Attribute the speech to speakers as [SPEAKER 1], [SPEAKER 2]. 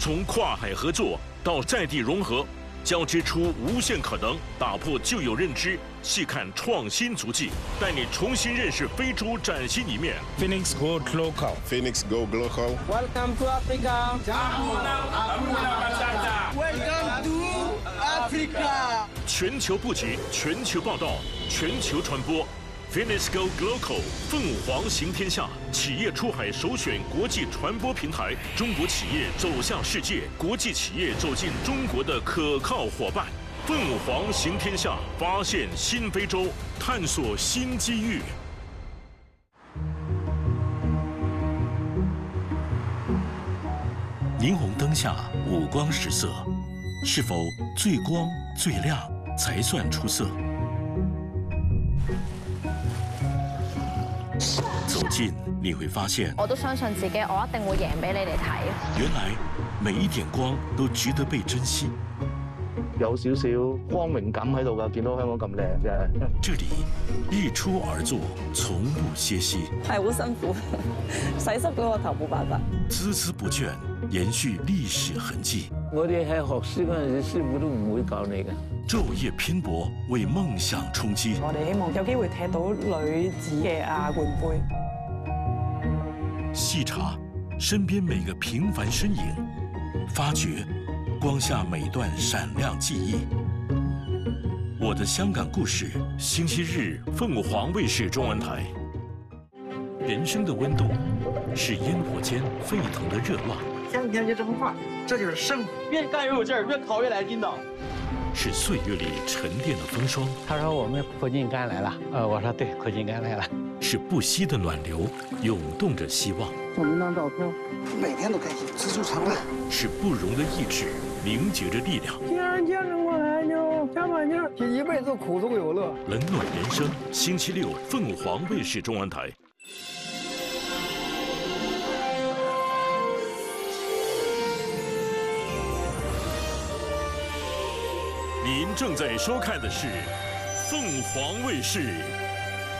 [SPEAKER 1] 从跨海合作到在地融合，交织出无限可能，打破旧有认知，细看创新足迹，带你重新认识非洲崭新一面。
[SPEAKER 2] Phoenix Go Local.
[SPEAKER 3] Phoenix Go Local.
[SPEAKER 4] Welcome to Africa.
[SPEAKER 5] Welcome to Africa.
[SPEAKER 1] 全球布局，全球报道，全球传播。Phoenix Go Local 凤凰行天下，企业出海首选国际传播平台，中国企业走向世界，国际企业走进中国的可靠伙伴。凤凰行天下，发现新非洲，探索新机遇。霓虹灯下五光十色，是否最光最亮才算出色？走近你會發現，
[SPEAKER 6] 我都相信自己，我一定會贏俾你哋睇。
[SPEAKER 1] 原來每一點光都值得被珍惜。
[SPEAKER 7] 有少少光榮感喺度㗎，見到香港咁靚嘅。
[SPEAKER 1] 這裡日出而作，從不歇息。
[SPEAKER 8] 係好辛苦，洗濕咗個頭冇辦法。
[SPEAKER 1] 孜孜不倦，延續歷史痕跡。
[SPEAKER 9] 我哋喺學師嗰陣時，師傅都唔會教你嘅。
[SPEAKER 1] 晝夜拼搏，為夢想衝擊。
[SPEAKER 8] 我哋希望有機會踢到女子嘅亞冠杯。
[SPEAKER 1] 細查身邊每個平凡身影，發掘光下每段閃亮記憶。我的香港故事，星期日鳳凰衛視中文台。人生的溫度是煙火間沸騰的熱浪。
[SPEAKER 5] 向天就這麼畫，這就是生活。越幹越有勁兒，越考越來勁道。
[SPEAKER 1] 是歲月裡沉澱的風霜。
[SPEAKER 9] 他說我們苦盡甘來了，我說對，苦盡甘來了。
[SPEAKER 1] 是不息的暖流，湧動着希望。
[SPEAKER 5] 我們當照片，每天都開心，知足常樂。
[SPEAKER 1] 是不容的意志，凝結着力量。
[SPEAKER 5] 既然見證過來就加把勁，一輩子苦中有樂。
[SPEAKER 1] 冷暖人生，星期六鳳凰衛視中文台。您正在收看的是凤凰卫视